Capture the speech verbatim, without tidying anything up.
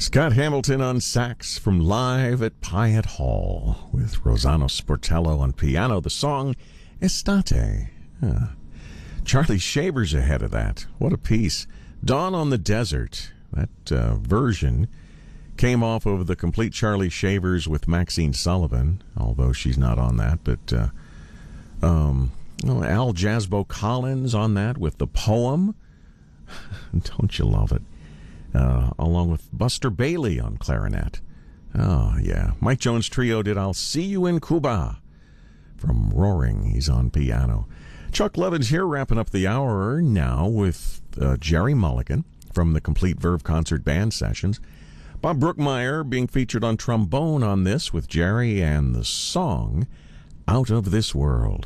Scott Hamilton on sax from Live at Pyatt Hall with Rosanna Sportello on piano. The song Estate. Huh. Charlie Shavers ahead of that. What a piece. Dawn on the Desert. That uh, version came off of the complete Charlie Shavers with Maxine Sullivan, although she's not on that. But uh, um, oh, Al Jasbo Collins on that with The Poem. Don't you love it? Uh, along with Buster Bailey on clarinet. Oh, yeah. Mike Jones Trio did I'll See You in Cuba from Roaring. He's on piano. Chuck Levin's here wrapping up the hour now with uh, Jerry Mulligan from the Complete Verve Concert Band Sessions. Bob Brookmeyer being featured on trombone on this with Jerry and the song Out of This World.